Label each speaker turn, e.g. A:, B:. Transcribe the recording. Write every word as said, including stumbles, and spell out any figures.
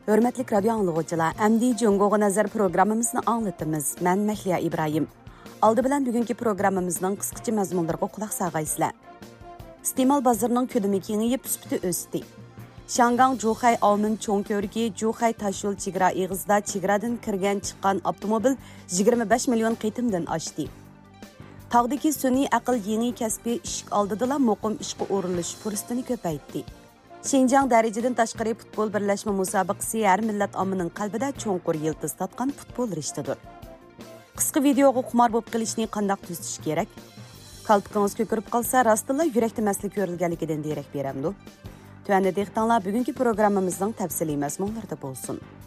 A: Hörmətli radio anlıqçılar, əmdi Cungoğa Nazar proqramımızını anlatımız. Mən Məhliya İbrahim. Aldı bilən bugünkü proqramımızın qısqıcı məzmunlarına qulaq sağaysızlar. İstemal bazarının ködümü kengiyip süpütü östü. Şangang Zhuhai Aumin Chongkörgi Zhuhai Taşyol çigra eğizda çigradan kirgan chiqqan avtomobil yigirma besh million qitimdan oshdi. Tağdaki sun'iy aql yeni kasbi ishq oldidala muqim ishqa o'rilish fursatini ko'paytdi. Xinjiang darajadan tashqari futbol birlashma musobaqasi har millat ommaning qalbida cho'nqur yildiz tatgan futbol rishtidir. Qisqa videoga xumor bo'lib qilishni qanday tuzish kerak? Qalbingiz ko'kirib qolsa, rostila yurakda maslik ko'rilganligidan derak beramdi. Tövəndə deyəxtanlar bugünkü proqramımızın təfsili məzmunlarda bolsun.